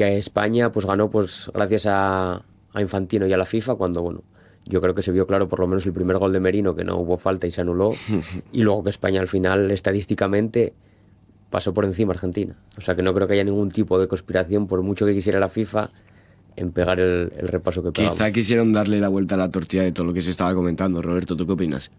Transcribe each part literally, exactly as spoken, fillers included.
que España pues ganó pues gracias a, a Infantino y a la FIFA, cuando bueno, yo creo que se vio claro por lo menos el primer gol de Merino, que no hubo falta y se anuló, y luego que España al final estadísticamente pasó por encima a Argentina. O sea que no creo que haya ningún tipo de conspiración, por mucho que quisiera la FIFA, en pegar el, el repaso que pegamos. Quizá quisieron darle la vuelta a la tortilla de todo lo que se estaba comentando. Roberto, ¿tú qué opinas?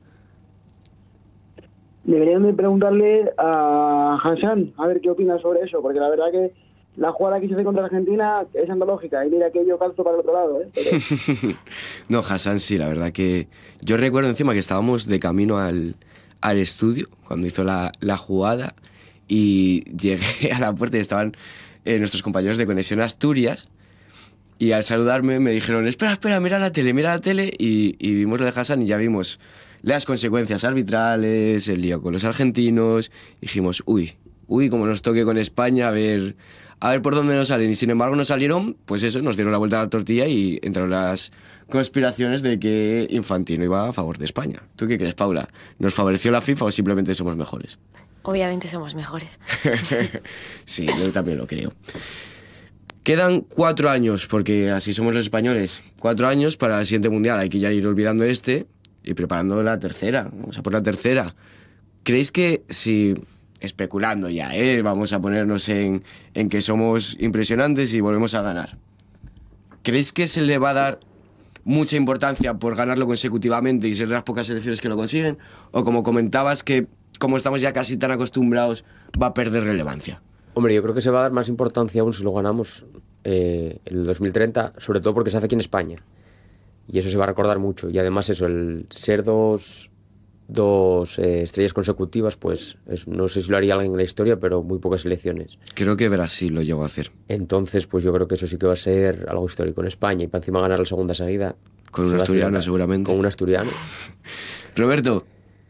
Deberían de preguntarle a Hassan a ver qué opina sobre eso, porque la verdad que la jugada que se hace contra Argentina es antológica, y mira que yo calzo para el otro lado, ¿eh? Pero... No, Hassan sí, la verdad que... Yo recuerdo encima que estábamos de camino al, al estudio cuando hizo la, la jugada, y llegué a la puerta y estaban eh, nuestros compañeros de Conexión Asturias, y al saludarme me dijeron, espera, espera, mira la tele, mira la tele, y, y vimos lo de Hassan y ya vimos las consecuencias arbitrales, el lío con los argentinos. Dijimos, uy, uy, como nos toque con España, a ver, a ver por dónde nos salen. Y sin embargo nos salieron, pues eso, nos dieron la vuelta a la tortilla y entraron las conspiraciones de que Infantino iba a favor de España. ¿Tú qué crees, Paula? ¿Nos favoreció la FIFA o simplemente somos mejores? Obviamente somos mejores. Sí, yo también lo creo. Quedan cuatro años, porque así somos los españoles. Cuatro años para el siguiente mundial. Hay que ya ir olvidando este y preparando la tercera. Vamos a por la tercera. ¿Creéis que si, especulando ya, ¿eh? vamos a ponernos en, en que somos impresionantes y volvemos a ganar, ¿creéis que se le va a dar mucha importancia por ganarlo consecutivamente y ser de las pocas selecciones que lo consiguen? ¿O como comentabas, que como estamos ya casi tan acostumbrados, va a perder relevancia? Hombre, yo creo que se va a dar más importancia aún si lo ganamos eh, en el dos mil treinta, sobre todo porque se hace aquí en España. Y eso se va a recordar mucho. Y además eso, el ser dos, dos eh, estrellas consecutivas, pues es, no sé si lo haría alguien en la historia, pero muy pocas selecciones. Creo que Brasil lo llegó a hacer. Entonces, pues yo creo que eso sí que va a ser algo histórico en España. Y para encima ganar la segunda seguida. Con un asturiano, seguramente. Con un asturiano. Roberto.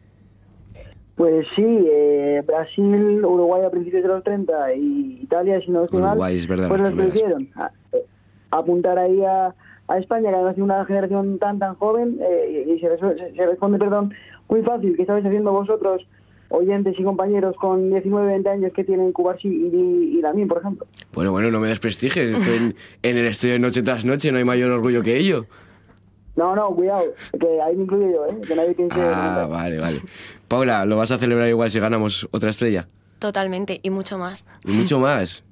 Pues sí, eh, Brasil, Uruguay a principios de los treinta y Italia, si no estoy mal, Uruguay, es verdad, pues las los que primeras. hicieron. A, a apuntar ahí a, a España, que ha sido una generación tan tan joven, eh, y se, resuelve, se, se responde, perdón, muy fácil. ¿Qué estáis haciendo vosotros, oyentes y compañeros con diecinueve, veinte años que tienen Cubarsí y, y Lamine, por ejemplo? Bueno, bueno, no me desprestigies. Estoy en, en el estudio de noche tras noche, no hay mayor orgullo que ello. No, no, cuidado, que ahí me incluyo yo, ¿eh? Que nadie piense... Ah, vale, vale. Paula, ¿lo vas a celebrar igual si ganamos otra estrella? Totalmente, y mucho más. Y mucho más.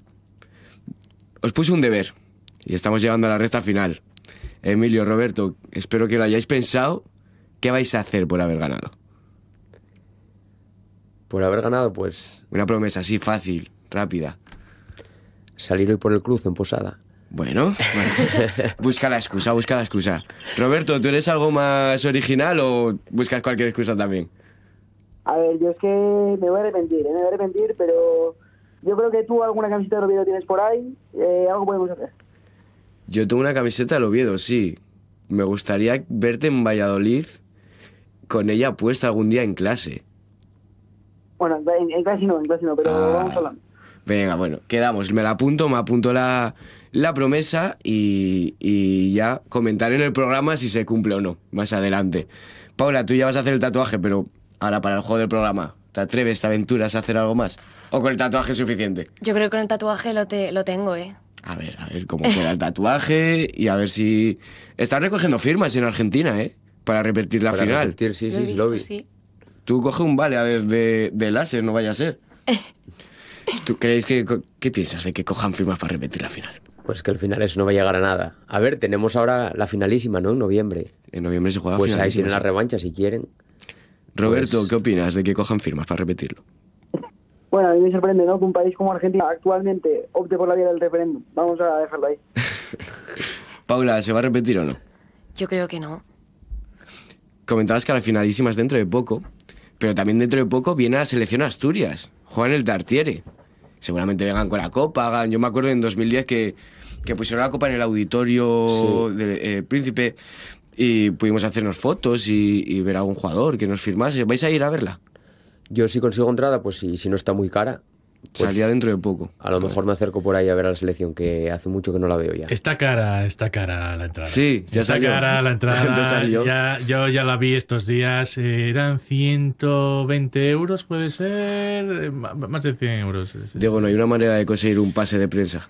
Os puse un deber y estamos llegando a la recta final. Emilio, Roberto, espero que lo hayáis pensado. ¿Qué vais a hacer por haber ganado? Por haber ganado, pues... Una promesa así fácil, rápida. Salir hoy por el Cruz en Posada. Bueno, bueno, busca la excusa, busca la excusa. Roberto, ¿tú eres algo más original o buscas cualquier excusa también? A ver, yo es que me voy a arrepentir, ¿eh? me voy a arrepentir, pero yo creo que tú alguna camiseta de Oviedo tienes por ahí, eh, algo podemos hacer. Yo tengo una camiseta del Oviedo, sí. Me gustaría verte en Valladolid con ella puesta algún día en clase. Bueno, en, en clase no, en clase no, pero Ah, vamos hablando. Venga, bueno, quedamos. Me la apunto, me apunto la, la promesa y, y ya comentaré en el programa si se cumple o no, más adelante. Paula, tú ya vas a hacer el tatuaje, pero ahora para el juego del programa, ¿te atreves, te aventuras a hacer algo más? ¿O con el tatuaje es suficiente? Yo creo que con el tatuaje lo, te, lo tengo, ¿eh? A ver, a ver cómo queda el tatuaje y a ver si... Están recogiendo firmas en Argentina, ¿eh? Para repetir la Para final. repetir, sí, Lo he sí, visto, lo vi. sí. Tú coge un vale a ver de, de láser, no vaya a ser. ¿Tú creéis que... ¿Qué piensas de que cojan firmas para repetir la final? Pues que al final eso no va a llegar a nada. A ver, tenemos ahora la finalísima, ¿no? En noviembre. En noviembre se juega Pues ahí finalísima, tienen la sí. revancha si quieren. Roberto, Pues- ¿qué opinas de que cojan firmas para repetirlo? Bueno, a mí me sorprende, ¿no?, que un país como Argentina actualmente opte por la vía del referéndum. Vamos a dejarlo ahí. Paula, ¿se va a repetir o no? Yo creo que no. Comentabas que la finalísima es dentro de poco, pero también dentro de poco viene la selección Asturias. Juegan el Tartiere. Seguramente vengan con la copa, hagan... Yo me acuerdo en dos mil diez que, que pusieron la copa en el auditorio Sí. del eh, Príncipe y pudimos hacernos fotos y, y ver a algún jugador que nos firmase. ¿Vais a ir a verla? Yo si consigo entrada, pues sí, si no está muy cara, pues Salía dentro de poco. a lo mejor me acerco por ahí a ver a la selección, que hace mucho que no la veo ya. Está cara, está cara la entrada. Sí, ya está salió. cara la ¿Cuánto entrada. salió? Ya, yo ya la vi estos días. eh, eran ciento veinte euros, puede ser. eh, ma- Más de cien euros. sí, sí. Diego, no hay una manera de conseguir un pase de prensa.